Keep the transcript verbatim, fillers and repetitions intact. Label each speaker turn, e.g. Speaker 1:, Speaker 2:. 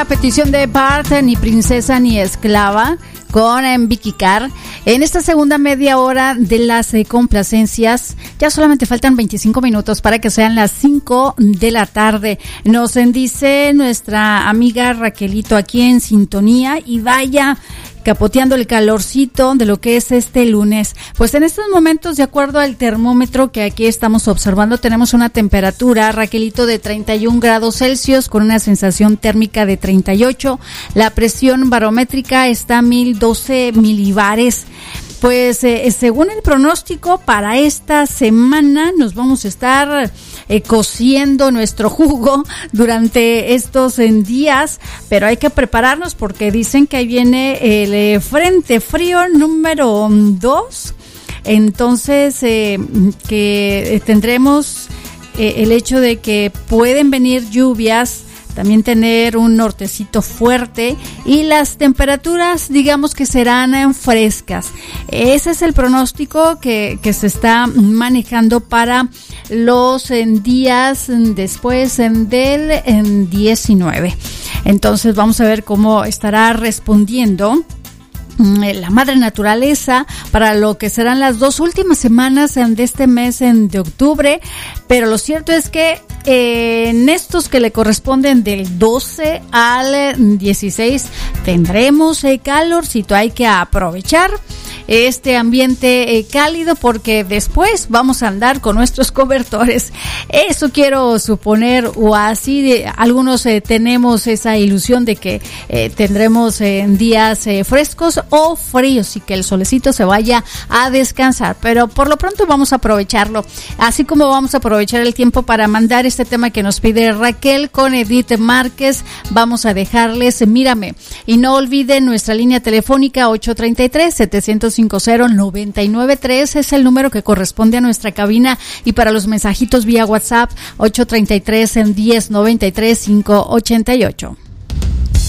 Speaker 1: a petición de Bart, Ni princesa ni esclava, con en Vicky Carr. En esta segunda media hora de las eh, complacencias, ya solamente faltan veinticinco minutos para que sean las cinco de la tarde. Nos dice nuestra amiga Raquelito aquí en sintonía, y vaya capoteando el calorcito de lo que es este lunes. Pues en estos momentos, de acuerdo al termómetro que aquí estamos observando, tenemos una temperatura, Raquelito, de treinta y un grados Celsius con una sensación térmica de treinta y ocho. La presión barométrica está a mil doce milibares. Pues eh, según el pronóstico para esta semana nos vamos a estar eh, cociendo nuestro jugo durante estos eh, días, pero hay que prepararnos porque dicen que ahí viene el eh, frente frío número dos, entonces eh, que eh, tendremos eh, el hecho de que pueden venir lluvias, también tener un nortecito fuerte y las temperaturas, digamos que serán frescas. Ese es el pronóstico que, que se está manejando para los en días después en del en diecinueve. Entonces vamos a ver cómo estará respondiendo la madre naturaleza para lo que serán las dos últimas semanas de este mes de octubre, pero lo cierto es que eh, en estos que le corresponden del doce al dieciséis tendremos eh, calorcito. Hay que aprovechar este ambiente eh, cálido porque después vamos a andar con nuestros cobertores. Eso quiero suponer, o así de, algunos eh, tenemos esa ilusión de que eh, tendremos eh, días eh, frescos o fríos y que el solecito se vaya a descansar, pero por lo pronto vamos a aprovecharlo, así como vamos a aprovechar el tiempo para mandar este tema que nos pide Raquel con Edith Márquez. Vamos a dejarles Mírame, y no olviden nuestra línea telefónica ocho tres tres, siete cero cinco cero, nueve nueve tres, es el número que corresponde a nuestra cabina, y para los mensajitos vía WhatsApp ocho tres tres, diez noventa y tres, cinco ochenta y ocho.